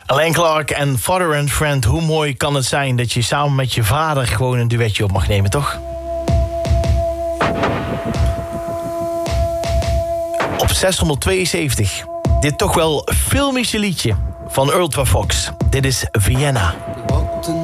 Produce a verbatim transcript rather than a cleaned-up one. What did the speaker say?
Alain Clark en Father and Friend. Hoe mooi kan het zijn dat je samen met je vader gewoon een duetje op mag nemen, toch? Op zeshonderdtweeënzeventig. Dit toch wel filmische liedje van Ultra Fox. Dit is Vienna.